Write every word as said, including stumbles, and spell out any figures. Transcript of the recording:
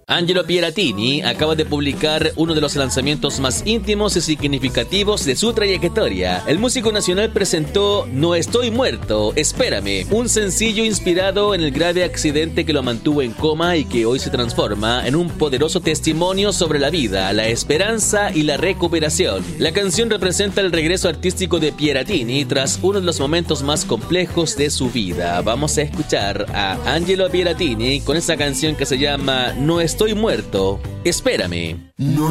Angelo Pieratini acaba de publicar uno de los lanzamientos más íntimos y significativos de su trayectoria. El músico nacional presentó No estoy muerto, espérame, un sencillo inspirado en el grave accidente que lo mantuvo en coma y que hoy se transforma en un poderoso testimonio sobre la vida, la esperanza y la recuperación. La canción representa el regreso artístico de Pieratini tras uno de los momentos más complejos de su vida. Vamos a escuchar a Angelo Pieratini con esta canción que se llama No estoy muerto, espérame. No